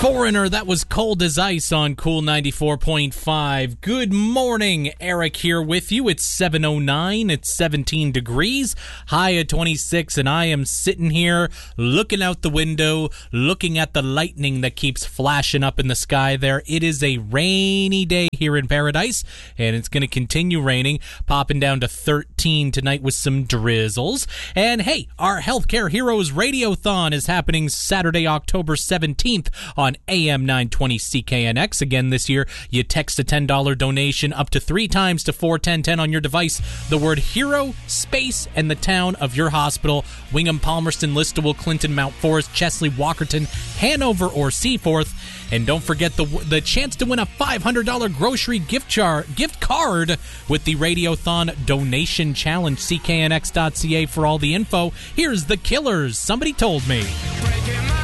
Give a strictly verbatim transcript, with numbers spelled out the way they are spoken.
Foreigner, that was Cold as Ice on Cool ninety-four point five. Good morning, Eric here with you. It's seven oh nine, it's seventeen degrees, high at twenty-six, and I am sitting here looking out the window, looking at the lightning that keeps flashing up in the sky there. It is a rainy day here in Paradise, and it's going to continue raining, popping down to thirteen tonight with some drizzles. And hey, our Healthcare Heroes Radiothon is happening Saturday, October seventeenth on A M nine twenty C K N X. Again, this year, you text a ten dollars donation up to three times to four ten ten on your device, the word hero, space, and the town of your hospital: Wingham, Palmerston, Listowel, Clinton, Mount Forest, Chesley, Walkerton, Hanover, or Seaforth. And don't forget the the chance to win a five hundred dollars grocery gift jar gift card with the Radiothon Donation Challenge. C K N X dot C A for all the info. Here's the Killers. Somebody told me.